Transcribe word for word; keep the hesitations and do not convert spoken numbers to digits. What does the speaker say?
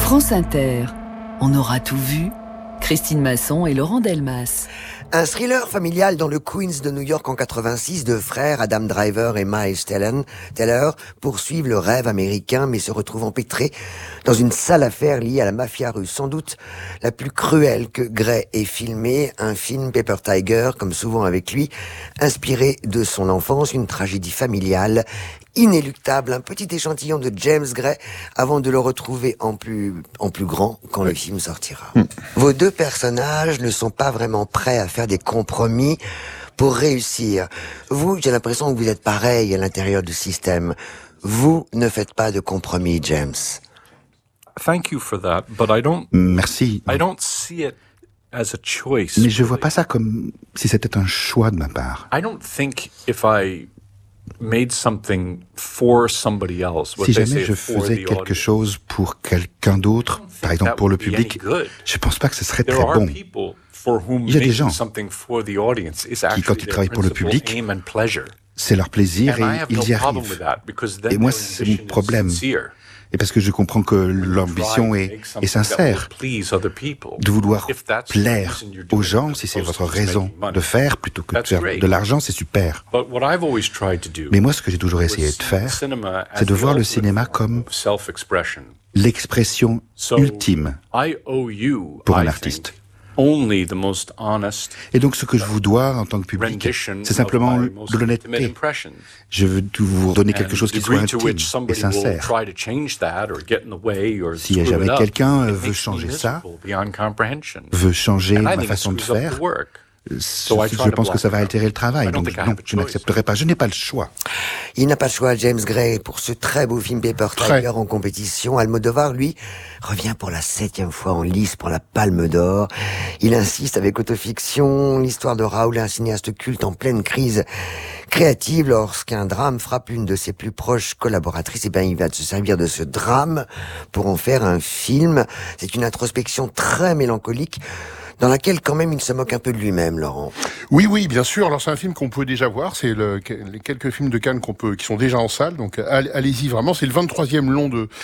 France Inter. On aura tout vu. Christine Masson et Laurent Delmas. Un thriller familial dans le Queens de New York en quatre-vingt-six. Deux frères, Adam Driver et Miles Teller, Teller, poursuivent le rêve américain mais se retrouvent empêtrés dans une sale affaire liée à la mafia russe. Sans doute la plus cruelle que Gray ait filmée. Un film Paper Tiger, comme souvent avec lui, inspiré de son enfance, une tragédie familiale inéluctable, un petit échantillon de James Gray avant de le retrouver en plus, en plus grand quand le film sortira. Mm. Vos deux personnages ne sont pas vraiment prêts à faire des compromis pour réussir. Vous, j'ai l'impression que vous êtes pareil à l'intérieur du système. Vous ne faites pas de compromis, James. Thank you for that, but I don't. Merci. I don't see it as a choice. Mais je vois pas ça comme si c'était un choix de ma part. I don't think if I made something for somebody else, si jamais je faisais quelque chose pour quelqu'un d'autre, par exemple pour le public, je pense pas que ce serait très bon. Il y a des gens qui, quand ils travaillent pour le public, c'est leur plaisir et ils y arrivent. Et moi, c'est mon problème. Et parce que je comprends que l'ambition est, est sincère, de vouloir plaire aux gens, si c'est votre raison de faire, plutôt que de faire de l'argent, c'est super. Mais moi, ce que j'ai toujours essayé de faire, c'est de voir le cinéma comme l'expression ultime pour un artiste. Et donc, ce que je vous dois en tant que public, c'est simplement de l'honnêteté. Je veux vous donner quelque chose qui soit intime et sincère. Si jamais quelqu'un veut changer ça, veut changer ma façon de faire, je pense que ça va altérer le travail. Donc non, je n'accepterai pas. Je n'ai pas le choix. Il n'a pas le choix, James Gray, pour ce très beau film Paper Tiger en compétition. Almodovar, lui, revient pour la septième fois en lice pour la Palme d'Or. Il insiste avec autofiction, l'histoire de Raoul, un cinéaste culte en pleine crise créative. Lorsqu'un drame frappe une de ses plus proches collaboratrices, et bien il va se servir de ce drame pour en faire un film. C'est une introspection très mélancolique, dans laquelle, quand même, il se moque un peu de lui-même, Laurent. Oui, oui, bien sûr. Alors, c'est un film qu'on peut déjà voir. C'est le, les quelques films de Cannes qu'on peut, qui sont déjà en salle. Donc, allez-y vraiment. C'est le vingt-troisième long de,